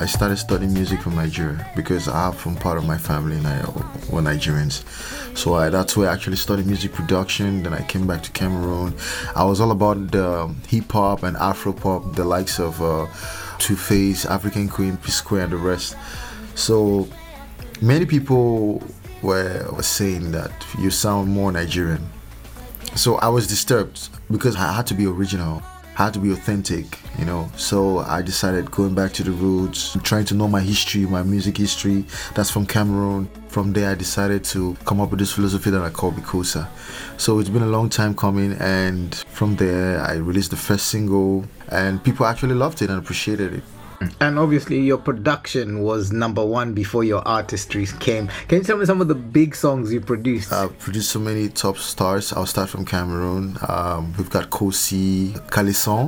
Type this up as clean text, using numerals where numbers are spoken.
I started studying music from Nigeria because I have from part of my family were Nigerians. So that's where I actually studied music production. Then I came back to Cameroon. I was all about the hip hop and Afro pop, the likes of Two Face, African Queen, P Square, and the rest. So many people were saying that you sound more Nigerian. So I was disturbed because I had to be original. Had to be authentic, So I decided going back to the roots, trying to know my history, my music history. That's from Cameroon. From there, I decided to come up with this philosophy that I call Bikosa. So it's been a long time coming, and from there, I released the first single, and people actually loved it and appreciated it. And obviously your production was number one before your artistry came. Can you tell me some of the big songs you produced? I've produced so many top stars. I'll start from Cameroon. We've got Kosi, Calisson.